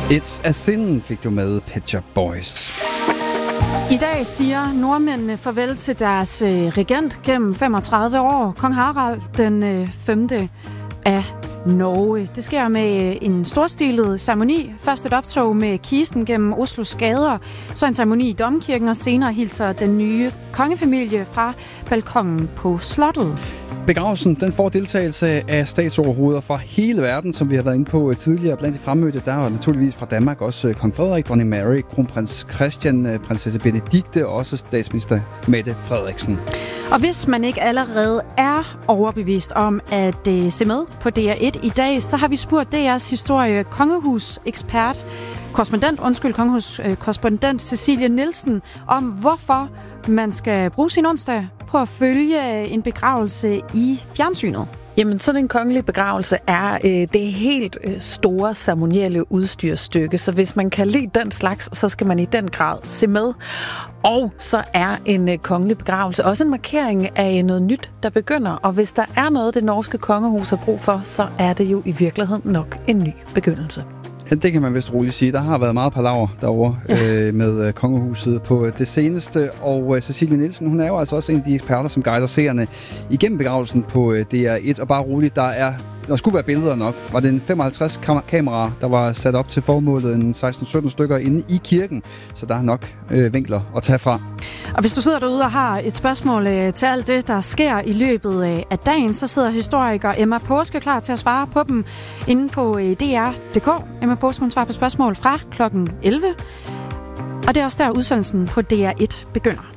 It's a Sin fik du med Pet Shop Boys. I dag siger nordmændene farvel til deres regent gennem 35 år, kong Harald den 5. af Norge. Det sker med en storstilet ceremoni. Først et optog med kisten gennem Oslos gader, så en ceremoni i Domkirken, og senere hilser den nye kongefamilie fra balkongen på slottet. Begravelsen den får deltagelse af statsoverhoveder fra hele verden, som vi har været inde på tidligere. Blandt de fremmødte, der er naturligvis fra Danmark også kong Frederik, dronning Mary, kronprins Christian, prinsesse Benedikte og også statsminister Mette Frederiksen. Og hvis man ikke allerede er overbevist om at se med på DR1 i dag, så har vi spurgt DR's kongehus-ekspert, kongehus-korrespondent Cecilie Nielsen om, hvorfor man skal bruge sin onsdag på at følge en begravelse i fjernsynet. Jamen, sådan en kongelig begravelse er det helt store ceremonielle udstyrsstykke, så hvis man kan lide den slags, så skal man i den grad se med. Og så er en kongelig begravelse også en markering af noget nyt, der begynder, og hvis der er noget, det norske kongehus har brug for, så er det jo i virkeligheden nok en ny begyndelse. Ja, det kan man vist roligt sige. Der har været meget palaver derovre med kongehuset på det seneste. Og Cecilie Nielsen, hun er jo altså også en af de eksperter, som guider seerne igennem begravelsen på DR1. Og bare roligt, der skulle være billeder nok. Var det en 55 kameraer, der var sat op til formålet, en 16-17 stykker inde i kirken. Så der er nok vinkler at tage fra. Og hvis du sidder derude og har et spørgsmål til alt det, der sker i løbet af dagen, så sidder historiker Emma Påske klar til at svare på dem inde på dr.dk. Emma Påske, hun svarer på spørgsmål fra klokken 11. Og det er også der udsendelsen på DR1 begynder.